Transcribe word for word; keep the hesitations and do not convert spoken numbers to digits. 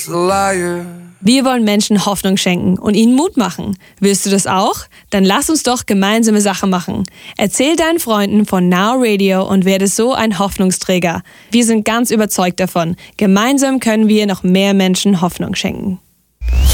Wir wollen Menschen Hoffnung schenken und ihnen Mut machen. Willst du das auch? Dann lass uns doch gemeinsame Sache machen. Erzähl deinen Freunden von Now Radio und werde so ein Hoffnungsträger. Wir sind ganz überzeugt davon. Gemeinsam können wir noch mehr Menschen Hoffnung schenken.